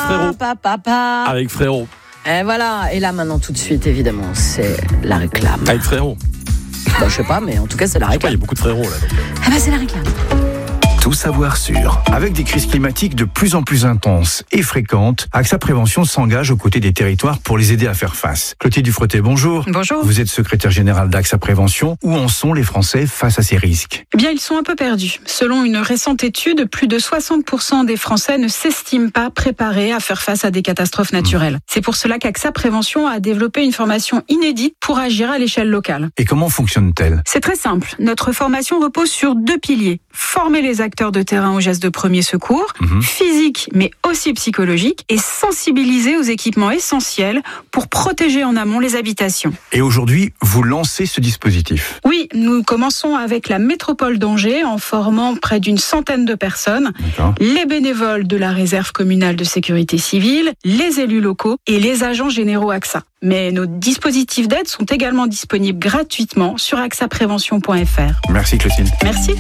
Frérot. Avec Frérot. Et voilà, et là maintenant tout de suite évidemment c'est la réclame. Avec Frérot. Bah, je sais pas, mais en tout cas c'est la réclame. Il y a beaucoup de frérots là. Ah bah c'est la réclame. Tout savoir sûr. Avec des crises climatiques de plus en plus intenses et fréquentes, AXA Prévention s'engage aux côtés des territoires pour les aider à faire face. Clotilde Dufretet, bonjour. Bonjour. Vous êtes secrétaire générale d'AXA Prévention. Où en sont les Français face à ces risques ? Eh bien, ils sont un peu perdus. Selon une récente étude, plus de 60% des Français ne s'estiment pas préparés à faire face à des catastrophes naturelles. C'est pour cela qu'AXA Prévention a développé une formation inédite pour agir à l'échelle locale. Et comment fonctionne-t-elle ? C'est très simple. Notre formation repose sur 2 piliers. Former les acteurs de terrain aux gestes de premier secours, physiques mais aussi psychologiques, et sensibiliser aux équipements essentiels pour protéger en amont les habitations. Et aujourd'hui, vous lancez ce dispositif ? Oui, nous commençons avec la métropole d'Angers en formant près d'une centaine de personnes, les bénévoles de la réserve communale de sécurité civile, les élus locaux et les agents généraux AXA. Mais nos dispositifs d'aide sont également disponibles gratuitement sur axaprévention.fr. Merci Clotilde. Merci.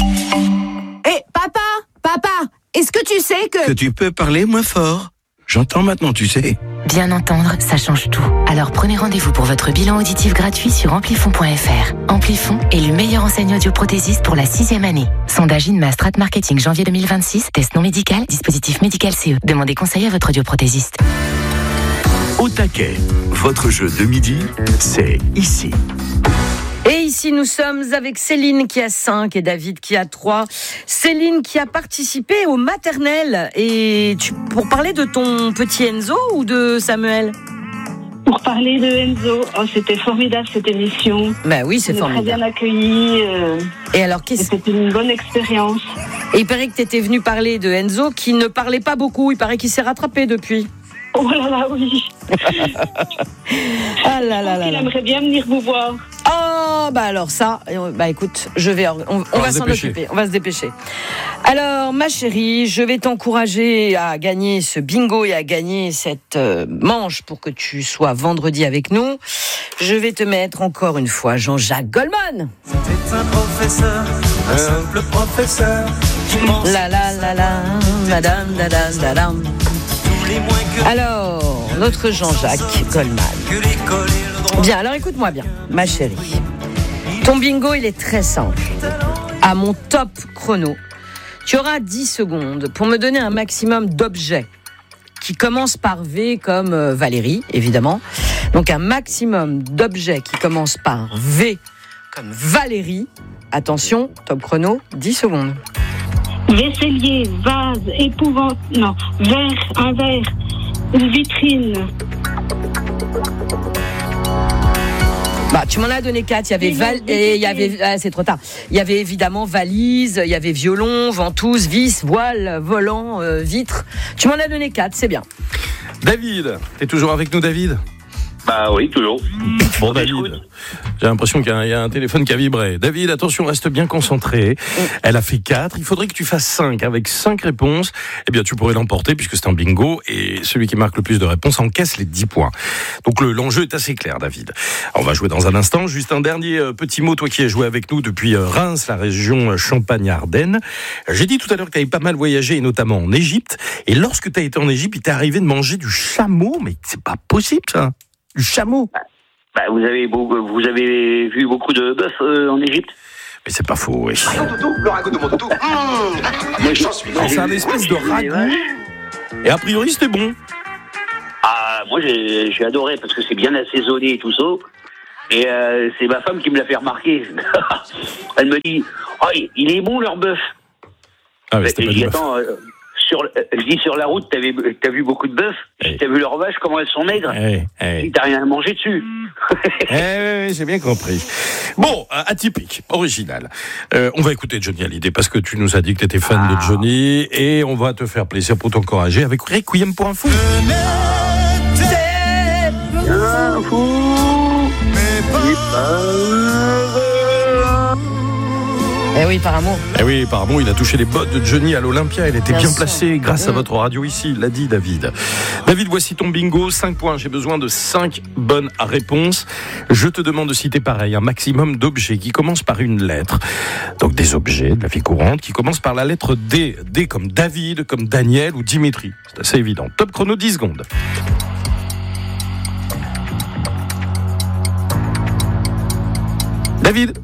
Papa, est-ce que tu sais que tu peux parler moins fort? J'entends maintenant, tu sais. Bien entendre, ça change tout. Alors prenez rendez-vous pour votre bilan auditif gratuit sur amplifon.fr. Amplifon, élu meilleur enseignant audioprothésiste pour la 6e année. Sondage INMA Strat Marketing janvier 2026. Test non médical, dispositif médical CE. Demandez conseil à votre audioprothésiste. Au taquet, votre jeu de midi, c'est ici. Et ici, nous sommes avec Céline qui a 5 et David qui a 3. Céline qui a participé au maternel. Et pour parler de ton petit Enzo ou de Samuel ? Pour parler de Enzo, c'était formidable cette émission. Bah oui, c'est formidable. Très bien accueilli. Et alors, c'était une bonne expérience. Et il paraît que tu étais venu parler de Enzo qui ne parlait pas beaucoup. Il paraît qu'il s'est rattrapé depuis. Oh là là, oui. Ah là là là. Il aimerait bien venir vous voir. Oh, bah alors ça, bah écoute, on va s'en occuper, on va se dépêcher. Alors, ma chérie, je vais t'encourager à gagner ce bingo et à gagner cette manche pour que tu sois vendredi avec nous. Je vais te mettre encore une fois Jean-Jacques Goldman. C'était un professeur, un simple professeur. La la la la, madame, dadam, dadam. Alors, notre Jean-Jacques Goldman. Bien, alors écoute-moi bien, ma chérie. Ton bingo, il est très simple. À mon top chrono, tu auras 10 secondes pour me donner un maximum d'objets qui commencent par V comme Valérie, évidemment. Donc un maximum d'objets qui commencent par V comme Valérie. Attention, top chrono, 10 secondes. Vaisselier, vase, verre, un verre, une vitrine. Bah, tu m'en as donné 4. Il y avait c'est trop tard. Il y avait évidemment valise, il y avait violon, ventouse, vis, voile, volant, vitre. Tu m'en as donné 4, c'est bien. David, t'es toujours avec nous, David ? Bah oui, toujours. Bon, David, j'ai l'impression qu'il y a un téléphone qui a vibré. David, attention, reste bien concentré. Elle a fait 4. Il faudrait que tu fasses 5. Avec 5 réponses, eh bien, tu pourrais l'emporter puisque c'est un bingo et celui qui marque le plus de réponses encaisse les 10 points. Donc, l'enjeu est assez clair, David. Alors, on va jouer dans un instant. Juste un dernier petit mot, toi qui as joué avec nous depuis Reims, la région Champagne-Ardenne. J'ai dit tout à l'heure que tu avais pas mal voyagé, et notamment en Égypte. Et lorsque tu as été en Égypte, il t'est arrivé de manger du chameau. Mais c'est pas possible, ça. Du chameau. Bah, vous avez vu beaucoup de bœuf en Égypte? Mais c'est pas faux, oui. Le ragoût de mon toutou. Moi, j'en suis. C'est un espèce de ragoût. Et a priori, c'était bon. Ah, moi, j'ai adoré parce que c'est bien assaisonné et tout ça. Et c'est ma femme qui me l'a fait remarquer. Elle me dit, oh, il est bon leur bœuf. Ah, mais c'était pas du bœuf. Attends, je dis sur la route, t'as vu beaucoup de bœuf, t'as vu leurs vaches, comment elles sont maigres, t'as rien à manger dessus. Oui, j'ai bien compris. Bon, atypique, original. On va écouter Johnny Hallyday parce que tu nous as dit que t'étais fan de Johnny et on va te faire plaisir pour t'encourager avec Requiem pour un fou. Un fou, mais pas Eh oui, par amour. Eh oui, par amour, il a touché les bottes de Johnny à l'Olympia. Elle était bien placée grâce à votre radio ici, l'a dit David. David, voici ton bingo. 5 points. J'ai besoin de 5 bonnes réponses. Je te demande de citer pareil un maximum d'objets qui commencent par une lettre. Donc des objets de la vie courante qui commencent par la lettre D. D comme David, comme Daniel ou Dimitri. C'est assez évident. Top chrono, 10 secondes. David.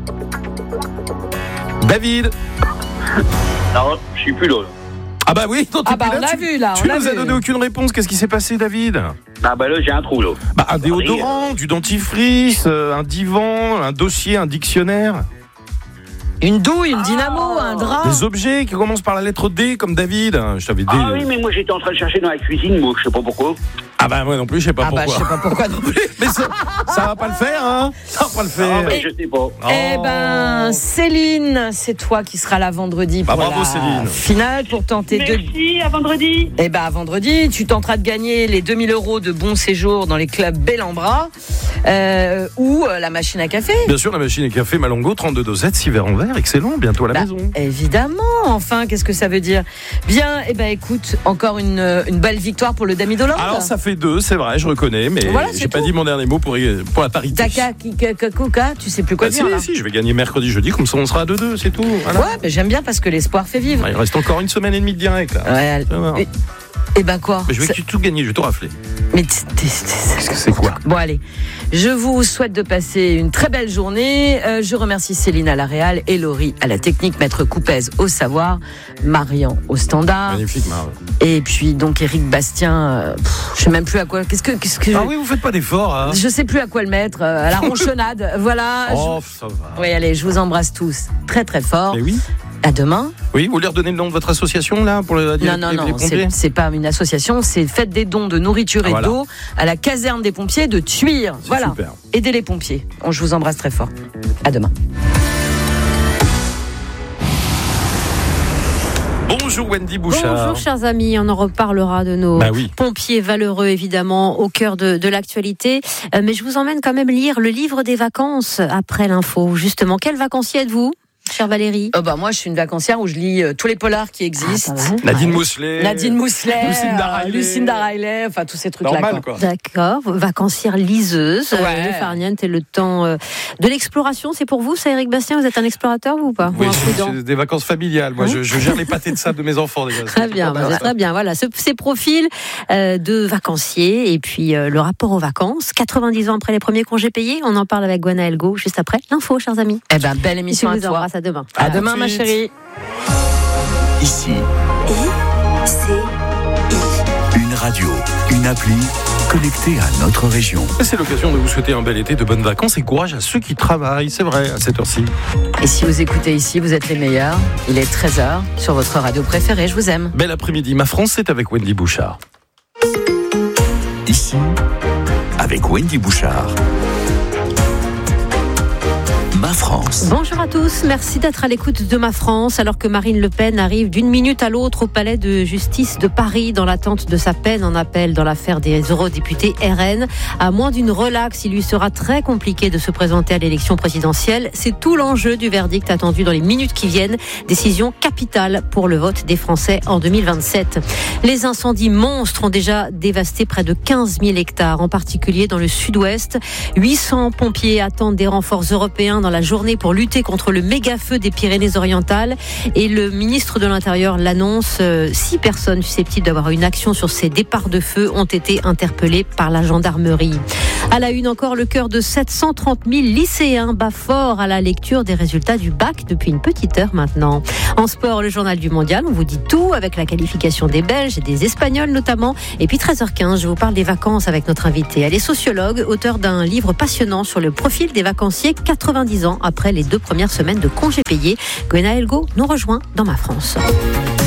Non, je suis plus là. Ah bah oui, non, on l'a vu là. Tu nous as donné aucune réponse. Qu'est-ce qui s'est passé, David? Ah bah là, j'ai un trou là. Bah un déodorant, du dentifrice, un divan, un dossier, un dictionnaire. Une douille, une dynamo, un drap. Des objets qui commencent par la lettre D comme David. Je t'avais dit. Ah oui, mais moi j'étais en train de chercher dans la cuisine, moi, je sais pas pourquoi. Ah bah moi non plus, je sais pas pourquoi. Ah bah je sais pas pourquoi non plus. Mais ça va pas le faire, hein? Ça va pas le faire. Ah, mais je sais pas. Eh ben, Céline, c'est toi qui seras là vendredi pour bravo, la Céline. finale pour tenter Merci, à vendredi. Eh ben, à vendredi, tu tenteras de gagner les 2000 € de bon séjour dans les clubs Bel en Bras ou la machine à café. Bien sûr, la machine à café Malongo, 32 dosettes, 6 verres en verre, excellent, bientôt à la maison. Évidemment, enfin, qu'est-ce que ça veut dire? Bien, eh ben, écoute, encore une belle victoire pour le Dami Dolande. Alors, ça fait 2, c'est vrai, je reconnais, mais voilà, j'ai pas dit mon dernier mot pour la parité. Coca, tu sais plus quoi dire là. Si, je vais gagner mercredi, jeudi, comme ça on sera à 2-2, c'est tout. Voilà. Ouais, mais j'aime bien parce que l'espoir fait vivre. Il reste encore 1 semaine et demie de direct là. Ouais, et ben quoi? Mais je vais tout gagner, je vais tout rafler. Mais qu'est-ce que c'est quoi? Bon allez, je vous souhaite de passer une très belle journée. Je remercie Céline à la réal et Laurie à la technique, Maître Coupez au savoir, Marian au standard. Magnifique, Marian. Et puis donc Éric Bastien, je sais même plus à quoi. Qu'est-ce que Ah oui, vous faites pas d'efforts. Hein. Je sais plus à quoi le mettre. À la ronchonnade, voilà. Oh, ça va. Oui, allez, je vous embrasse tous très très fort. Mais oui. À demain. Oui, vous voulez redonner le nom de votre association là pour les Non, c'est pas une association, c'est faites des dons de nourriture et d'eau à la caserne des pompiers de Tuire. Voilà. Super. Aidez les pompiers. Je vous embrasse très fort. À demain. Bonjour Wendy Bouchard. Bonjour chers amis, on en reparlera de nos pompiers valeureux évidemment au cœur de l'actualité. Mais je vous emmène quand même lire le livre des vacances après l'info. Justement, quel vacancier êtes-vous ? Chère Valérie. Moi, je suis une vacancière où je lis tous les polars qui existent. Nadine Mousselet, Lucinda Riley, enfin tous ces trucs-là. Normal, quoi. D'accord, vacancière liseuse. Le farniente et le temps de l'exploration, c'est pour vous, ça, Éric Bastien? Vous êtes un explorateur, vous ou pas? Oui, c'est des vacances familiales. Moi, je gère les pâtés de sable de mes enfants déjà. Très bien, très bien. Voilà, ces profils de vacanciers et puis le rapport aux vacances. 90 ans après les premiers congés payés, on en parle avec Gwenaël Go juste après l'info, chers amis. Eh ben, belle émission à toi. À demain. À demain, ma chérie. Ici. Une radio, une appli connectée à notre région. C'est l'occasion de vous souhaiter un bel été, de bonnes vacances et courage à ceux qui travaillent, c'est vrai, à cette heure-ci. Et si vous écoutez ici, vous êtes les meilleurs. Il est 13h sur votre radio préférée. Je vous aime. Bel après-midi. Ma France, c'est avec Wendy Bouchard. Ici, avec Wendy Bouchard. Ma France. Bonjour à tous, merci d'être à l'écoute de Ma France alors que Marine Le Pen arrive d'une minute à l'autre au palais de justice de Paris dans l'attente de sa peine en appel dans l'affaire des eurodéputés RN. À moins d'une relaxe, il lui sera très compliqué de se présenter à l'élection présidentielle. C'est tout l'enjeu du verdict attendu dans les minutes qui viennent. Décision capitale pour le vote des Français en 2027. Les incendies monstres ont déjà dévasté près de 15 000 hectares, en particulier dans le sud-ouest. 800 pompiers attendent des renforts européens dans la journée pour lutter contre le méga-feu des Pyrénées-Orientales. Et le ministre de l'Intérieur l'annonce, 6 personnes susceptibles d'avoir une action sur ces départs de feu ont été interpellées par la gendarmerie. À la une encore, le cœur de 730 000 lycéens bat fort à la lecture des résultats du bac depuis une petite heure maintenant. En sport, le journal du mondial, on vous dit tout avec la qualification des Belges et des Espagnols notamment. Et puis 13h15, je vous parle des vacances avec notre invitée. Elle est sociologue, auteure d'un livre passionnant sur le profil des vacanciers 90 ans après les 2 premières semaines de congés payés. Gwenaël Go nous rejoint dans Ma France.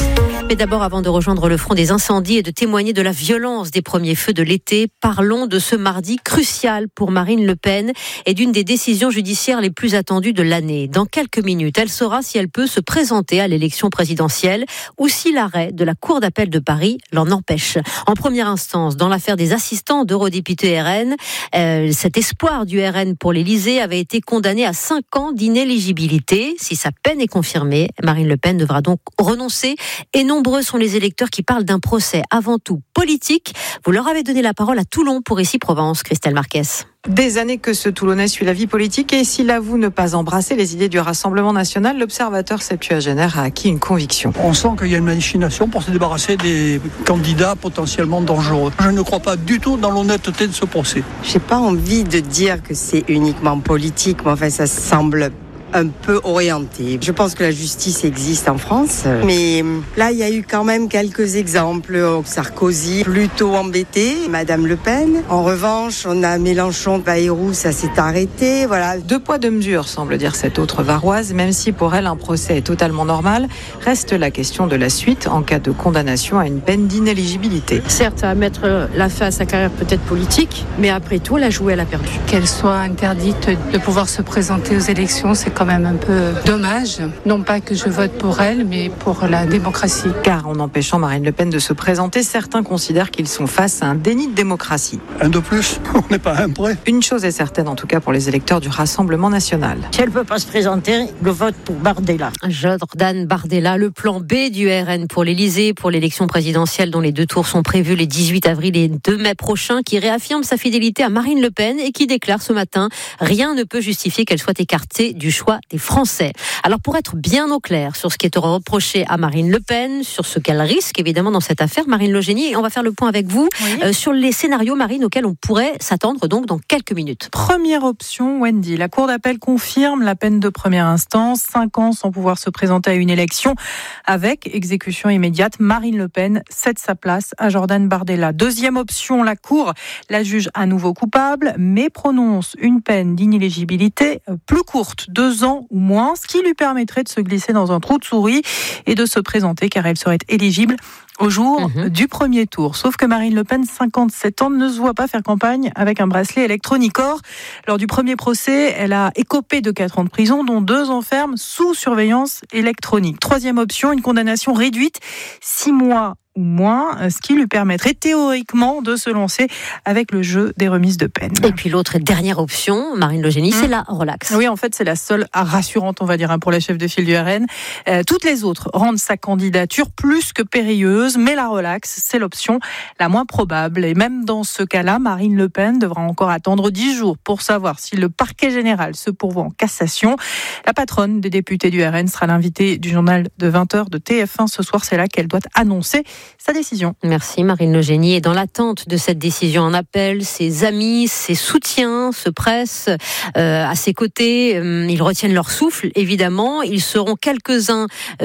Mais d'abord, avant de rejoindre le front des incendies et de témoigner de la violence des premiers feux de l'été, parlons de ce mardi crucial pour Marine Le Pen et d'une des décisions judiciaires les plus attendues de l'année. Dans quelques minutes, elle saura si elle peut se présenter à l'élection présidentielle ou si l'arrêt de la Cour d'appel de Paris l'en empêche. En première instance, dans l'affaire des assistants d'eurodéputés RN, cet espoir du RN pour l'Élysée avait été condamné à 5 ans d'inéligibilité. Si sa peine est confirmée, Marine Le Pen devra donc renoncer. Et nombreux sont les électeurs qui parlent d'un procès avant tout politique. Vous leur avez donné la parole à Toulon pour Ici Provence, Christelle Marquez. Des années que ce Toulonnais suit la vie politique et s'il avoue ne pas embrasser les idées du Rassemblement national, l'observateur septuagénaire a acquis une conviction. On sent qu'il y a une machination pour se débarrasser des candidats potentiellement dangereux. Je ne crois pas du tout dans l'honnêteté de ce procès. J'ai pas envie de dire que c'est uniquement politique, mais enfin ça semble un peu orienté. Je pense que la justice existe en France, mais là il y a eu quand même quelques exemples. Sarkozy plutôt embêté, Madame Le Pen. En revanche, on a Mélenchon, Bayrou, ça s'est arrêté. Voilà. 2 poids 2 mesures, semble dire cette autre Varoise, même si pour elle un procès est totalement normal, reste la question de la suite en cas de condamnation à une peine d'inéligibilité. Certes, ça va mettre la fin à sa carrière peut-être politique, mais après tout, elle a joué, elle a perdu. Qu'elle soit interdite de pouvoir se présenter aux élections, c'est quand même un peu dommage. Non pas que je vote pour elle, mais pour la démocratie. Car en empêchant Marine Le Pen de se présenter, certains considèrent qu'ils sont face à un déni de démocratie. Un de plus, on n'est pas un prêt. Une chose est certaine, en tout cas pour les électeurs du Rassemblement national. Si elle ne peut pas se présenter, le vote pour Bardella. Jordan Bardella, le plan B du RN pour l'Élysée, pour l'élection présidentielle dont les 2 tours sont prévus les 18 avril et 2 mai prochains, qui réaffirme sa fidélité à Marine Le Pen et qui déclare ce matin « Rien ne peut justifier qu'elle soit écartée du choix des Français ». Alors pour être bien au clair sur ce qui est reproché à Marine Le Pen, sur ce qu'elle risque évidemment dans cette affaire, Marine Logénie, on va faire le point avec vous sur les scénarios, Marine, auxquels on pourrait s'attendre donc dans quelques minutes. Première option, Wendy, la Cour d'appel confirme la peine de première instance, 5 ans sans pouvoir se présenter à une élection, avec exécution immédiate. Marine Le Pen cède sa place à Jordan Bardella. Deuxième option, la Cour la juge à nouveau coupable, mais prononce une peine d'inéligibilité plus courte, 2 ans ou moins, ce qui lui permettrait de se glisser dans un trou de souris et de se présenter car elle serait éligible au jour du premier tour. Sauf que Marine Le Pen, 57 ans, ne se voit pas faire campagne avec un bracelet électronique. Or, lors du premier procès, elle a écopé de 4 ans de prison, dont 2 ans ferme sous surveillance électronique. Troisième option, une condamnation réduite, 6 mois ou moins, ce qui lui permettrait théoriquement de se lancer avec le jeu des remises de peine. Et puis l'autre et dernière option, Marine Logénie, c'est la relax. Oui, en fait, c'est la seule rassurante, on va dire, pour la chef de file du RN. Toutes les autres rendent sa candidature plus que périlleuse, mais la relax, c'est l'option la moins probable. Et même dans ce cas-là, Marine Le Pen devra encore attendre 10 jours pour savoir si le parquet général se pourvoit en cassation. La patronne des députés du RN sera l'invitée du journal de 20h de TF1 ce soir. C'est là qu'elle doit annoncer sa décision. Merci Marine Logénie. Et dans l'attente de cette décision en appel, ses amis, ses soutiens se pressent à ses côtés. Ils retiennent leur souffle, évidemment. Ils seront quelques-uns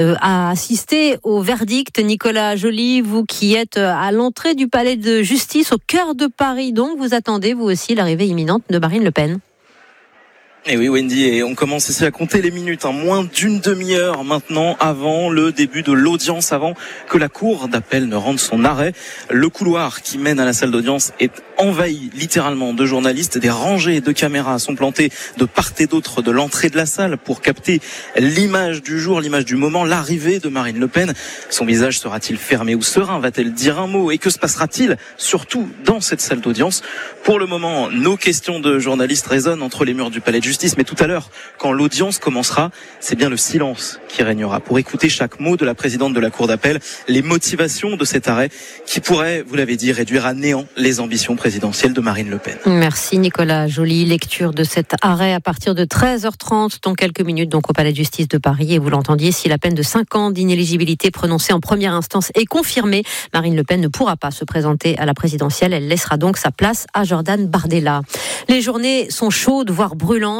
à assister au verdict. Nicolas Joly, vous qui êtes à l'entrée du palais de justice, au cœur de Paris, donc vous attendez vous aussi l'arrivée imminente de Marine Le Pen. Et oui Wendy, et on commence ici à compter les minutes, moins d'une demi-heure maintenant avant le début de l'audience, avant que la cour d'appel ne rende son arrêt. Le couloir qui mène à la salle d'audience est envahi littéralement de journalistes. Des rangées de caméras sont plantées de part et d'autre de l'entrée de la salle pour capter l'image du jour, l'image du moment, l'arrivée de Marine Le Pen. Son visage sera-t-il fermé ou serein? Va-t-elle dire un mot? Et que se passera-t-il surtout dans cette salle d'audience? Pour le moment, nos questions de journalistes résonnent entre les murs du palais de justice. Mais tout à l'heure, quand l'audience commencera, c'est bien le silence qui régnera pour écouter chaque mot de la présidente de la Cour d'appel, les motivations de cet arrêt qui pourrait, vous l'avez dit, réduire à néant les ambitions présidentielles de Marine Le Pen. Merci Nicolas. Jolie lecture de cet arrêt à partir de 13h30 dans quelques minutes, donc au palais de justice de Paris. Et vous l'entendiez, si la peine de 5 ans d'inéligibilité prononcée en première instance est confirmée, Marine Le Pen ne pourra pas se présenter à la présidentielle. Elle laissera donc sa place à Jordan Bardella. Les journées sont chaudes, voire brûlantes.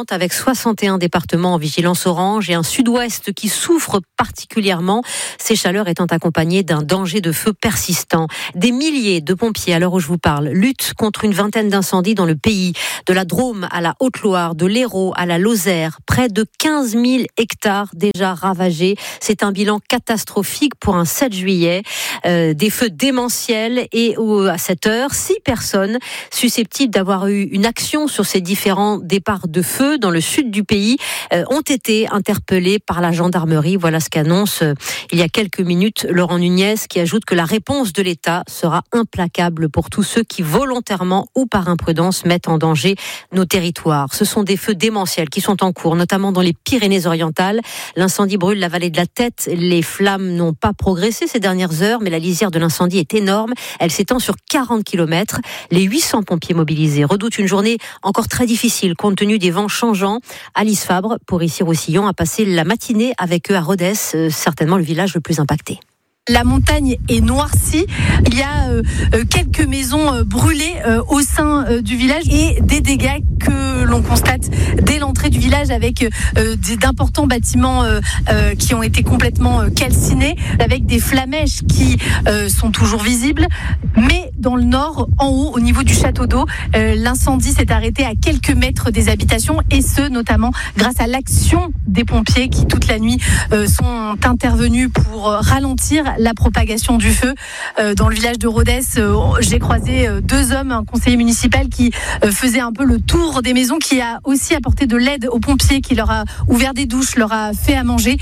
préoccupante avec 61 départements en vigilance orange et un sud-ouest qui souffre particulièrement, ces chaleurs étant accompagnées d'un danger de feu persistant. Des milliers de pompiers, à l'heure où je vous parle, luttent contre une vingtaine d'incendies dans le pays, de la Drôme à la Haute-Loire, de l'Hérault à la Lozère, près de 15 000 hectares déjà ravagés. C'est un bilan catastrophique pour un 7 juillet. Des feux démentiels et à cette heure, 6 personnes susceptibles d'avoir eu une action sur ces différents départs de feu dans le sud du pays ont été interpellées par la gendarmerie. Voilà ce qu'annonce il y a quelques minutes Laurent Nunez, qui ajoute que la réponse de l'État sera implacable pour tous ceux qui volontairement ou par imprudence mettent en danger nos territoires. Ce sont des feux démentiels qui sont en cours, notamment dans les Pyrénées-Orientales. L'incendie brûle la vallée de la Tête. Les flammes n'ont pas progressé ces dernières heures, mais la lisière de l'incendie est énorme. Elle s'étend sur 40 km. Les 800 pompiers mobilisés redoutent une journée encore très difficile compte tenu des vents changeants. Alice Fabre, pour Issy-Roussillon, a passé la matinée avec eux à Rodez, certainement le village le plus impacté. La montagne est noircie. Il y a quelques maisons brûlées au sein du village et des dégâts que l'on constate dès l'entrée du village avec d'importants bâtiments qui ont été complètement calcinés, avec des flamèches qui sont toujours visibles. Mais dans le nord, en haut, au niveau du château d'eau, l'incendie s'est arrêté à quelques mètres des habitations, et ce, notamment grâce à l'action des pompiers qui, toute la nuit, sont intervenus pour ralentir la propagation du feu. Dans le village de Rodez, j'ai croisé 2 hommes, un conseiller municipal qui faisait un peu le tour des maisons, qui a aussi apporté de l'aide aux pompiers, qui leur a ouvert des douches, leur a fait à manger,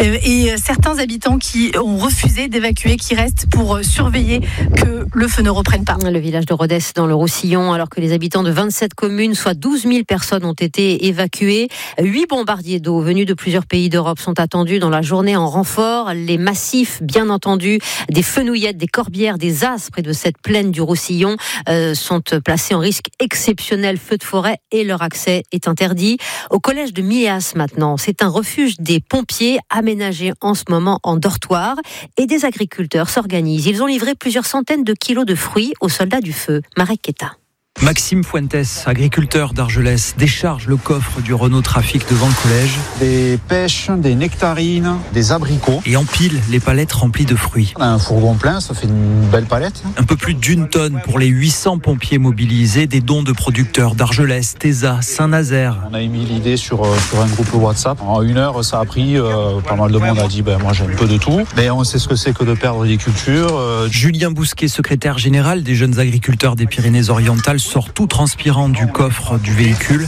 et certains habitants qui ont refusé d'évacuer, qui restent pour surveiller que le feu ne reprenne pas. Le village de Rodez dans le Roussillon, alors que les habitants de 27 communes, soit 12 000 personnes, ont été évacués. 8 bombardiers d'eau venus de plusieurs pays d'Europe sont attendus dans la journée en renfort. Les massifs, bien entendu, des fenouillettes, des corbières, des as près de cette plaine du Roussillon sont placés en risque exceptionnel feu de forêt, et leur accès est interdit. Au collège de Milléas maintenant, c'est un refuge des pompiers aménagé en ce moment en dortoir, et des agriculteurs s'organisent. Ils ont livré plusieurs centaines de kilos de fruits aux soldats du feu. Marek Keta. Maxime Fuentes, agriculteur d'Argelès, décharge le coffre du Renault Trafic devant le collège. Des pêches, des nectarines, des abricots. Et empile les palettes remplies de fruits. On a un fourgon plein, ça fait une belle palette. Un peu plus d'1 tonne pour les 800 pompiers mobilisés, des dons de producteurs d'Argelès, Téza, Saint-Nazaire. On a émis l'idée sur un groupe WhatsApp. En 1 heure, ça a pris, pas mal de monde a dit, moi j'ai un peu de tout. Mais on sait ce que c'est que de perdre des cultures. Julien Bousquet, secrétaire général des jeunes agriculteurs des Pyrénées-Orientales, sort tout transpirant du coffre du véhicule.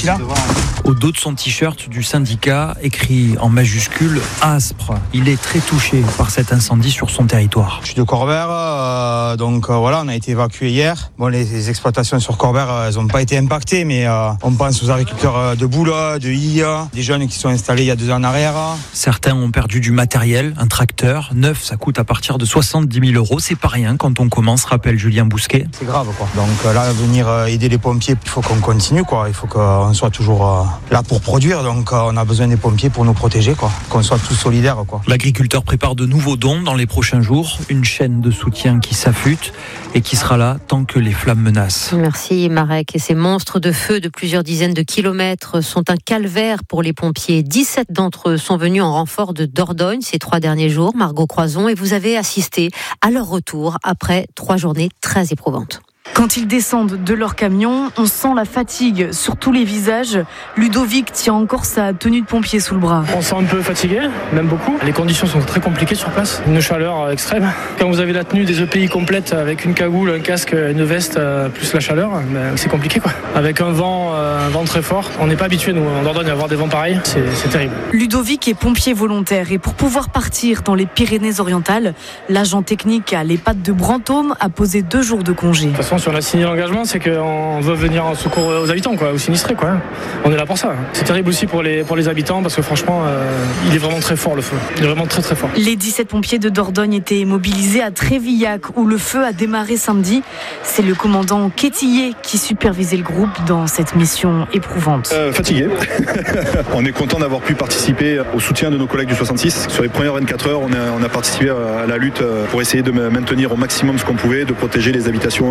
Au dos de son t-shirt du syndicat, écrit en majuscule Aspre. Il est très touché par cet incendie sur son territoire. Je suis de Corbère, donc voilà, on a été évacué hier. Bon, les exploitations sur Corbère, elles n'ont pas été impactées, mais on pense aux agriculteurs de Boula, de Ia, des jeunes qui sont installés il y a 2 ans en arrière. Certains ont perdu du matériel, un tracteur. Neuf, ça coûte à partir de 70 000 €. C'est pas rien quand on commence, rappelle Julien Bousquet. C'est grave, quoi. Donc là, venir aider les pompiers, il faut qu'on continue, quoi. Il faut qu'on soit toujours là pour produire, donc on a besoin des pompiers pour nous protéger, quoi. Qu'on soit tous solidaires, quoi. L'agriculteur prépare de nouveaux dons dans les prochains jours, une chaîne de soutien qui s'affûte et qui sera là tant que les flammes menacent. Merci Marek. Et ces monstres de feu de plusieurs dizaines de kilomètres sont un calvaire pour les pompiers. 17 d'entre eux sont venus en renfort de Dordogne ces 3 derniers jours, Margot Croison, et vous avez assisté à leur retour après 3 journées très éprouvantes. Quand ils descendent de leur camion, on sent la fatigue sur tous les visages. Ludovic tient encore sa tenue de pompier sous le bras. On se sent un peu fatigué, même beaucoup. Les conditions sont très compliquées sur place. Une chaleur extrême. Quand vous avez la tenue des EPI complète avec une cagoule, un casque, une veste, plus la chaleur, c'est compliqué, quoi. Avec un vent très fort. On n'est pas habitué, nous, en Dordogne, à avoir des vents pareils. C'est terrible. Ludovic est pompier volontaire, et pour pouvoir partir dans les Pyrénées-Orientales, l'agent technique à l'EHPAD de Brantôme a posé 2 jours de congé. De toute façon, si on a signé l'engagement, c'est qu'on veut venir en secours aux habitants, quoi, aux sinistrés, quoi. On est là pour ça. C'est terrible aussi pour les habitants, parce que franchement, il est vraiment très fort, le feu. Il est vraiment très très fort. Les 17 pompiers de Dordogne étaient mobilisés à Trévillac, où le feu a démarré samedi. C'est le commandant Quétillé qui supervisait le groupe dans cette mission éprouvante. Fatigué. On est content d'avoir pu participer au soutien de nos collègues du 66. Sur les premières 24 heures, on a participé à la lutte pour essayer de maintenir au maximum ce qu'on pouvait, de protéger les habitations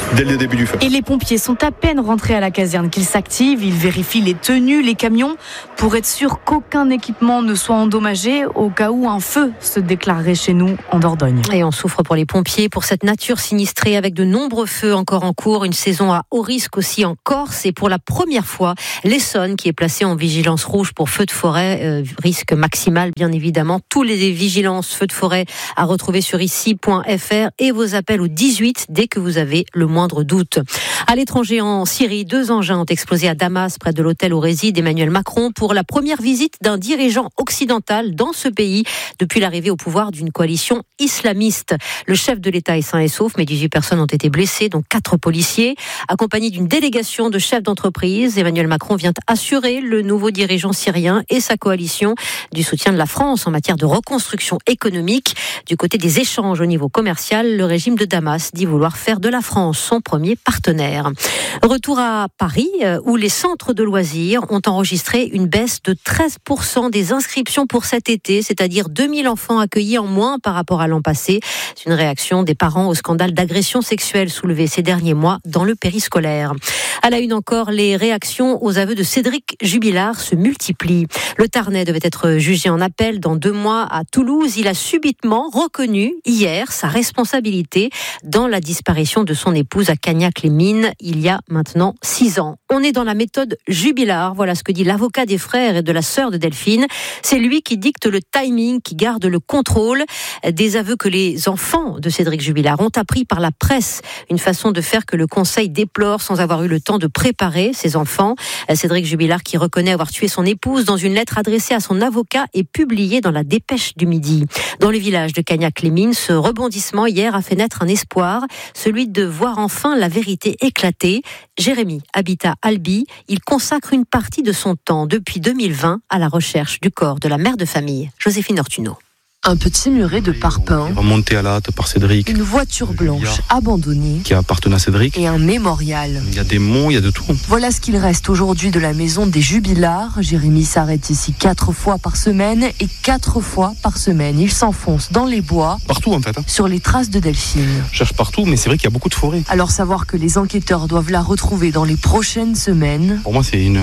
dès le début du feu. Et les pompiers sont à peine rentrés à la caserne qu'ils s'activent. Ils vérifient les tenues, les camions, pour être sûr qu'aucun équipement ne soit endommagé au cas où un feu se déclarerait chez nous en Dordogne. Et on souffre pour les pompiers, pour cette nature sinistrée avec de nombreux feux encore en cours. Une saison à haut risque aussi en Corse. Et pour la première fois, l'Essonne qui est placée en vigilance rouge pour feux de forêt, risque maximal bien évidemment. Tous les vigilances feux de forêt à retrouver sur ici.fr et vos appels au 18 dès que vous avez le moindre doute. À l'étranger, en Syrie, 2 engins ont explosé à Damas, près de l'hôtel où réside Emmanuel Macron, pour la première visite d'un dirigeant occidental dans ce pays depuis l'arrivée au pouvoir d'une coalition islamiste. Le chef de l'État est sain et sauf, mais 18 personnes ont été blessées, dont 4 policiers. Accompagné d'une délégation de chefs d'entreprise, Emmanuel Macron vient assurer le nouveau dirigeant syrien et sa coalition du soutien de la France en matière de reconstruction économique. Du côté des échanges au niveau commercial, le régime de Damas dit vouloir faire de la France son premier partenaire. Retour à Paris, où les centres de loisirs ont enregistré une baisse de 13% des inscriptions pour cet été, c'est-à-dire 2000 enfants accueillis en moins par rapport à l'an passé. C'est une réaction des parents au scandale d'agression sexuelle soulevé ces derniers mois dans le périscolaire. À la une encore, les réactions aux aveux de Cédric Jubilard se multiplient. Le Tarnais devait être jugé en appel dans 2 mois à Toulouse. Il a subitement reconnu hier sa responsabilité dans la disparition de son épouse à Cagnac-les-Mines il y a maintenant 6 ans. On est dans la méthode Jubilard. Voilà ce que dit l'avocat des frères et de la sœur de Delphine. C'est lui qui dicte le timing, qui garde le contrôle. Des aveux que les enfants de Cédric Jubilard ont appris par la presse. Une façon de faire que le Conseil déplore sans avoir eu le temps de préparer ses enfants. Cédric Jubilard qui reconnaît avoir tué son épouse dans une lettre adressée à son avocat et publiée dans la Dépêche du Midi. Dans le village de Cagnac-les-Mines, ce rebondissement hier a fait naître un espoir, celui de voir enfin la vérité éclater. Jérémy habite à Albi. Il consacre une partie de son temps depuis 2020 à la recherche du corps de la mère de famille, Joséphine Ortuno. Un petit muret de parpaing, Remonté à la hâte par Cédric, une voiture blanche abandonnée qui appartenait à Cédric. et un mémorial. Il y a des mots, il y a de tout. Voilà ce qu'il reste aujourd'hui de la maison des Jubilards. Jérémy s'arrête ici 4 fois par semaine et 4 fois par semaine, il s'enfonce dans les bois, Partout en fait. sur les traces de Delphine. Je cherche partout, mais c'est vrai qu'il y a beaucoup de forêts. Alors savoir que les enquêteurs doivent la retrouver dans les prochaines semaines. Pour moi, c'est une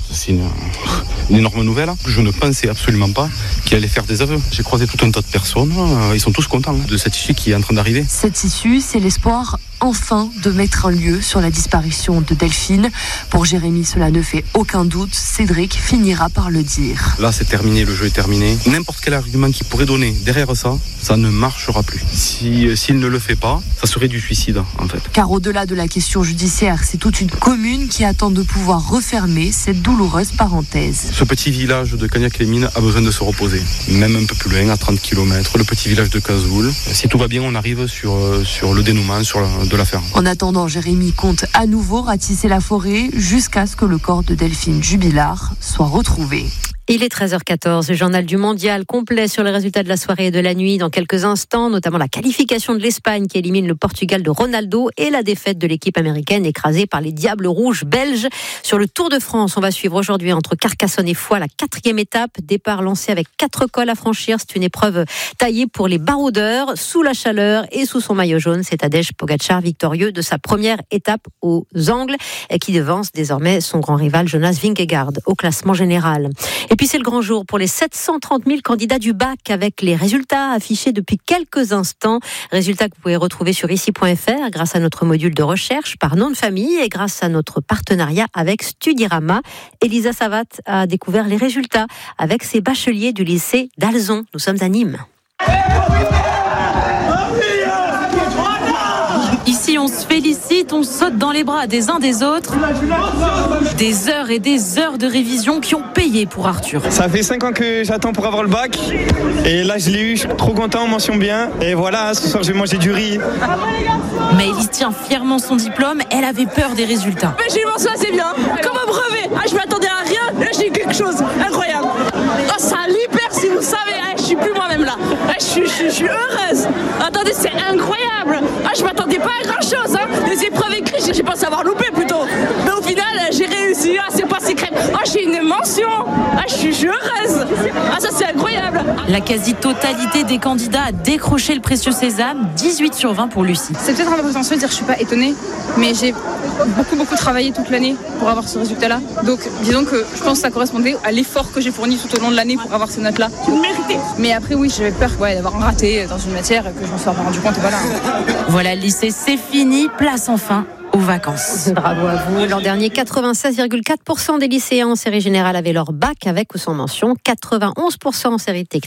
énorme nouvelle. Je ne pensais absolument pas qu'il allait faire des aveux. J'ai croisé tout un tas de personnes. Ils sont tous contents de cette issue qui est en train d'arriver. Cette issue, c'est l'espoir enfin de mettre un lieu sur la disparition de Delphine. Pour Jérémy, cela ne fait aucun doute. Cédric finira par le dire. Là, c'est terminé, le jeu est terminé. N'importe quel argument qu'il pourrait donner derrière ça, ça ne marchera plus. S'il ne le fait pas, ça serait du suicide, en fait. Car au-delà de la question judiciaire, c'est toute une commune qui attend de pouvoir refermer cette douloureuse parenthèse. Ce petit village de Cagnac-les-Mines a besoin de se reposer. Même un peu plus loin, à 30 km, le petit village de Cazoul. Si tout va bien, on arrive sur le dénouement de l'affaire. En attendant, Jérémy compte à nouveau ratisser la forêt jusqu'à ce que le corps de Delphine Jubilard soit retrouvé. Il est 13h14, le journal du mondial complet sur les résultats de la soirée et de la nuit dans quelques instants, notamment la qualification de l'Espagne qui élimine le Portugal de Ronaldo et la défaite de l'équipe américaine écrasée par les Diables Rouges belges. Sur le Tour de France, on va suivre aujourd'hui entre Carcassonne et Foix la 4e étape, départ lancé avec 4 cols à franchir. C'est une épreuve taillée pour les baroudeurs, sous la chaleur et sous son maillot jaune. C'est Tadej Pogačar victorieux de sa première étape aux Angles et qui devance désormais son grand rival Jonas Vingegaard au classement général. Et puis c'est le grand jour pour les 730 000 candidats du bac avec les résultats affichés depuis quelques instants. Résultats que vous pouvez retrouver sur ici.fr grâce à notre module de recherche par nom de famille et grâce à notre partenariat avec Studirama. Elisa Savat a découvert les résultats avec ses bacheliers du lycée d'Alzon. Nous sommes à Nîmes. Ici, on se félicite, on saute dans les bras des uns des autres. Des heures et des heures de révision qui ont payé pour Arthur. Ça fait 5 ans que j'attends pour avoir le bac. Et là, je l'ai eu, je suis trop content, mention bien. Et voilà, ce soir, je vais manger du riz. Mais Elise tient fièrement son diplôme, elle avait peur des résultats. Mais j'ai eu mention assez bien, comme un brevet. Je m'attendais à rien, là j'ai eu quelque chose, incroyable. Oh, ça libère si vous savez, je suis plus moi-même là. Je suis heureuse. Attendez, c'est incroyable. Je m'attendais pas à grand-chose. Les épreuves écrites, j'ai pensé avoir loupé plutôt. Mais au final, j'ai réussi. C'est pas si crème. Je j'ai une mention. Je suis heureuse. Ça c'est incroyable. La quasi-totalité des candidats a décroché le précieux sésame, 18 sur 20 pour Lucie. C'est peut-être un peu prétentieux de dire que je suis pas étonnée, mais j'ai beaucoup travaillé toute l'année pour avoir ce résultat-là. Donc disons que je pense que ça correspondait à l'effort que j'ai fourni tout au long de l'année pour avoir ces notes-là. Mérité. Mais après oui, j'avais peur d'avoir un raté dans une matière et que je m'en sois pas rendu compte et voilà. Voilà, le lycée c'est fini, place enfin aux vacances. Bravo à vous. L'an dernier, 96,4% des lycéens en série générale avaient leur bac avec ou sans mention, 91% en série technique.